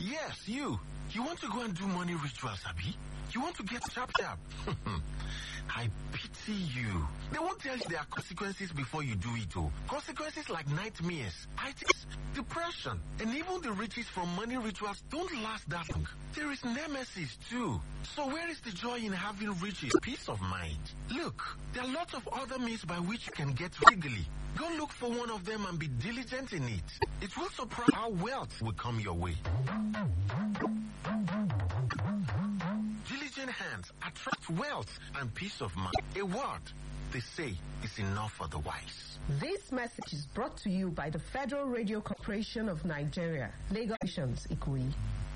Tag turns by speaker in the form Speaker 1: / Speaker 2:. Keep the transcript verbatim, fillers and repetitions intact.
Speaker 1: Yes, you. You want to go and do money rituals, Abi? You want to get sharp sharp? I pity you. They won't tell you there are consequences before you do it, oh. Consequences like nightmares, itis, depression, and even the riches from money rituals don't last that long. There is nemesis too. So where is the joy in having riches, peace of mind? Look, there are lots of other means by which you can get legally. Go look for one of them and be diligent in it. It will surprise how wealth will come your way. Diligent hands attract wealth and peace of mind. A word, they say, is enough for the wise.
Speaker 2: This message is brought to you by the Federal Radio Corporation of Nigeria, Lagos, Ikoyi.